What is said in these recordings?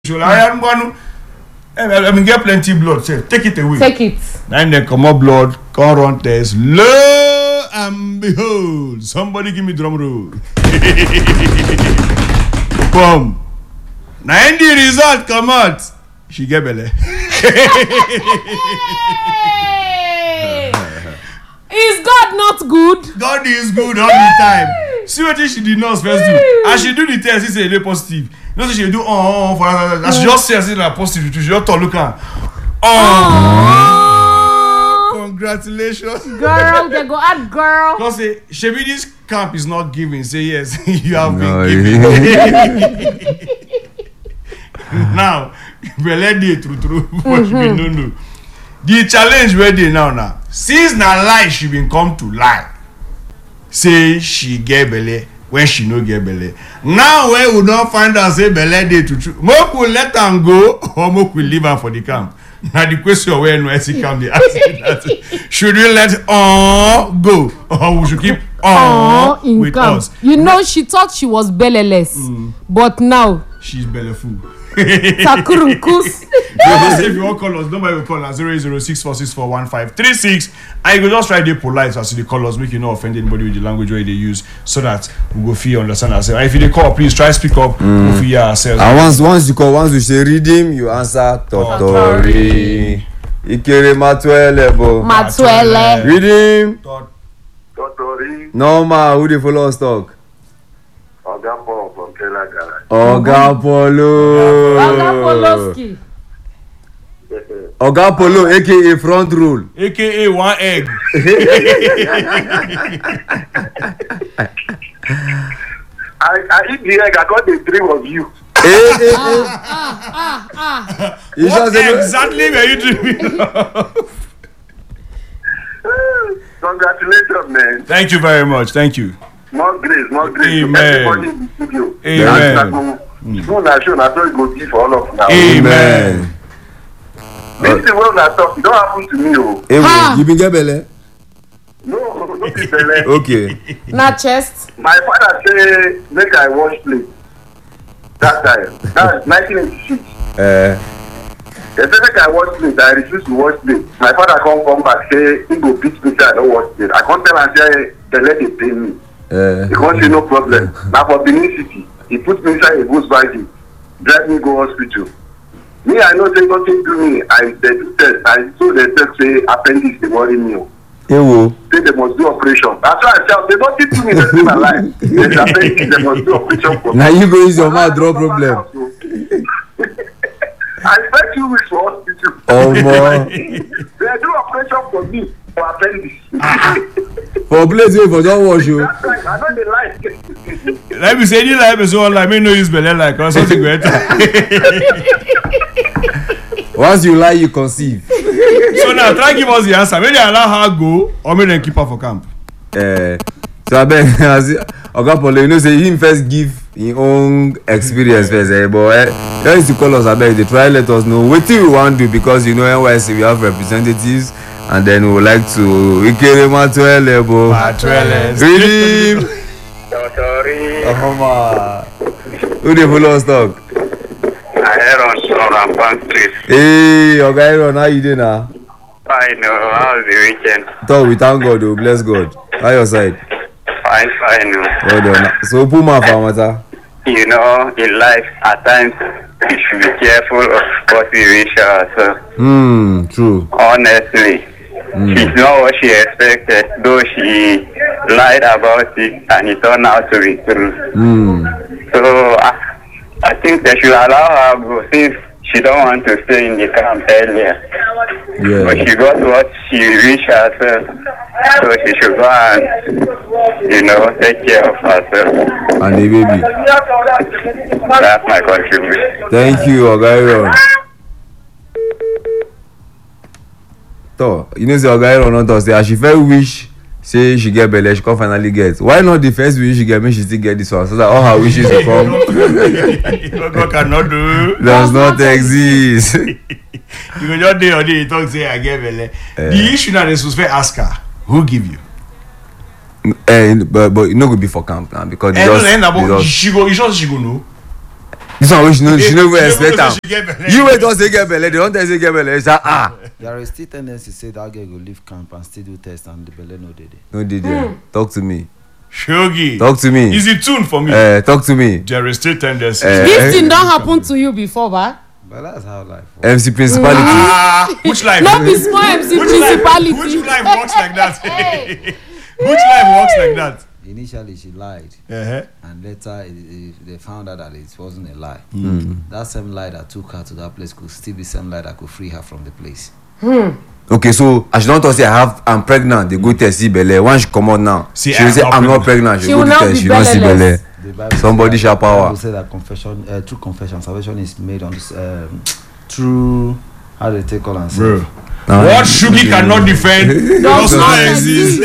I am going to get plenty blood. Say, take it away. Take it. Then they come up blood, come run test. Lo and behold, somebody give me drum roll. Come. Now in the result come out, she get belly. Is God not good? God is good all the time. See what she did not first do. As she do the test, she say they positive. You know so she do for that. She just say it's like positive. She just look at. Congratulations, girl. They go add girl. Because say Shebi this camp is not giving. Say yes, you have been giving. Now, belle dey true, but she been no. The challenge where they now. Since na lie she been come to lie. Say she get belle when she no get belle. Now when we don't find out say belle dey true, make we let am go or make we leave her for the camp. Now the question where NYSC camp dey ask that should we let go or we should keep with camp. us? You know she thought she was belleless, but now she's belleful. Takurunkus. If you want call us, nobody will call us 08064641536. And you go just try to be polite as the call us, make you not offend anybody with the language where they use, so that we go feel understand ourselves. And if you call, please try speak up. We'll feel ourselves. And once you call, once you say redeem, you answer Totori. Ikere Matuele bo. Matuele. Redeem. Totori. Normal, who dey follow us talk? Oga Paul from Kela Garage. Oga Polo. Oga Poloski. Oga Polo, aka front roll. AKA one egg. I eat the egg, I got the dream of you. What exactly were you doing? Congratulations, man. Thank you very much. Thank you. More grace. Amen. Everybody in the studio. Amen. Soon I go give for all of now. Amen. This is when I talk. It don't happen to me. Hey, you been get belle? No, not be belle. Okay. Na chest. My father say make I wash plate. That time. That's 1986. They say make I wash plate. I refuse to wash plate. My father come back say he go beat me say I don't wash plate. I can't tell am say they let it pay me. He can't say no problem. Now for Benin City, he put me inside a Volkswagen, drive me go hospital. Me, I know say nothing do me. I do test. I so they test say appendix dey worry me. Ewo. Say they must do operation. That's why I tell they nothing do me. That's my life. There's appendix. They must do operation for me. Now you go use your mouth draw problem. I spent 2 weeks for hospital. Oh man. They do operation for me for appendix. For place wey for don wash you. That's right. I know they like. Let me say, any life is all like me no use belle like or something great. Once you lie, you conceive. So now try give us the answer. Maybe allow her go or maybe keep her for camp. So I beg, Oga Polo, you know say him first give his own experience first, but you used to call us, I beg, they try let us know what we want to do, because you know NYSC we have representatives, and then we would like to Ikere Matuele bo. Redeem. Sorry. Oh man. Who dey follow us talk? Aaron from Rampant Street. Hey, Oga Aaron, how you doing now? I know. How was the weekend? Talk, we thank God, oh, bless God. How your side? Fine. Well done. So Puma Famata. You know, in life, at times, you should be careful of what we wish ourselves. True. Honestly, she's not what she expected, though she lied about it and it turned out to be true. So, I think they should allow her go, since she don't want to stay in the camp earlier. Yeah. But she got what she wished herself. So she should go and, take care of herself. And the baby. That's my contribution. Thank you, Oga Aaron. So, you know, say Oga Aaron not us say as she first wish say she get belle, she can finally get. Why not the first wish she get, make she still get this one, so that all her wishes will come? God cannot do. Does not exist. You go just day or day talk say I get belle. The issue now is to ask her who give you. But you know go be for camp now, because they just she go know. This one wey she no even expect am. She get belle. You wey don say get belle, they don tell you say get belle. Say There is still tendency say that girl go leave camp and still do test and the belle no dey there. no dey there. Talk to me. Shogi. Talk to me. Is it tune for me? Talk to me. There is still tendency. This thing don happen to you before, ba? But that's how life works. MC Principality. Which life? No be small MC Principality. Which life works like that? Which life works like that? Initially she lied and later they found out that it wasn't a lie. That same lie that took her to that place could still be same lie that could free her from the place. Okay, so as she don talk say I'm pregnant, they go test see belle. Once she comot now, See, she will say I'm not pregnant. She go will to now test, be she don see belle. belleless. The Bible Somebody shall power. Bible say that confession, true confession, salvation is made on this through how they take all and say. Bro. What Shugi cannot defend does not exist.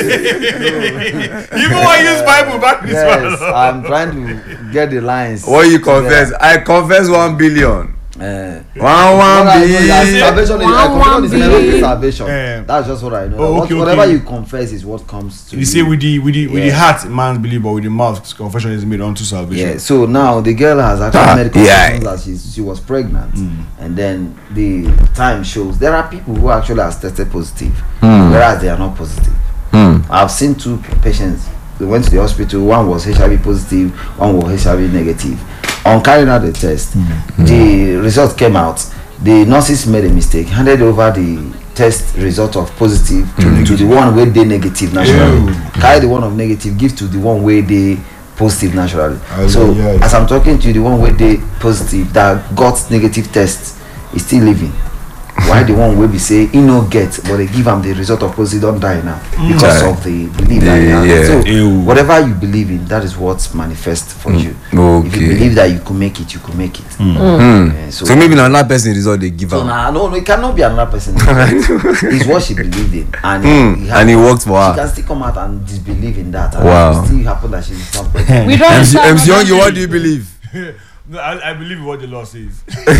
Even when you use Bible back this Yes, one. I'm trying to get the lines. What you confess? I confess 1 billion. 1 billion. Salvation is never the salvation. That's just what I know. Oh, okay, Whatever okay. you confess is what comes to You say with the heart man believe, but with the mouth confession is made unto salvation. Yeah, so now the girl has actually made yeah. confessions that she was pregnant, and then the time shows there are people who actually have tested positive, whereas they are not positive. I've seen 2 patients. They went to the hospital. One was HIV positive, one was HIV negative. On carrying out the test, the result came out. The nurses made a mistake, handed over the test result of positive to the one where they negative naturally. Carry the one of negative, give to the one where they positive naturally. So as I'm talking to you, the one where they positive that got negative test is still living. Why the one where we say he no get, but they give him the result of positive don't die now because of the belief that he has. So whatever you believe in, that is what manifests for you. If you believe that you could make it, you could make it. So maybe another person result they give So her. no, it cannot be another person. It's what she believed in, and it worked for She her. can still come out and disbelieve in that. And Wow. it still happen that she's not pregnant. We don't MC Young, what do you believe? No, I believe what the law says.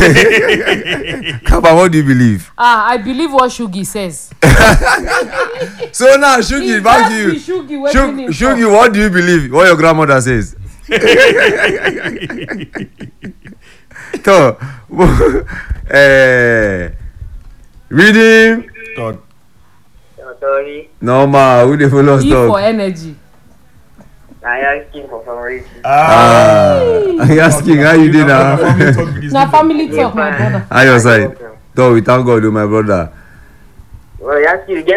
Kaba, what do you believe? I believe what Shugi says. So now Shugi, back to you. Shugi, what do you believe? What your grandmother says? So, reading. God. Sorry, Normal, who they follow us E for talk? energy. I asking for favoritism. I'm asking how you did now. Na family talk, my brother. How your side? Talk, we thank God, my brother. Well, I ask you again.